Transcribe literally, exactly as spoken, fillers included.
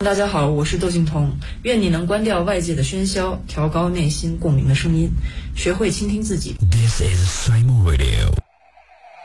大家好，我是窦靖童，愿你能关掉外界的喧嚣，调高内心共鸣的声音，学会倾听自己。 This is Simon Radio。